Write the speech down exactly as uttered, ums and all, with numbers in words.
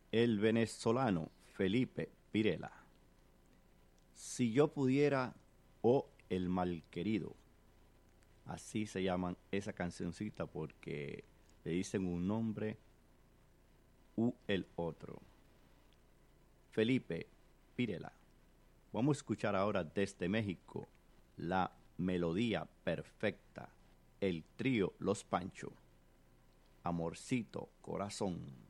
el venezolano Felipe Pirela. Si yo pudiera, o el malquerido, así se llaman esa cancioncita porque le dicen un nombre u el otro. Felipe Pirela. Vamos a escuchar ahora desde México la melodía perfecta, el trío Los Pancho, Amorcito Corazón.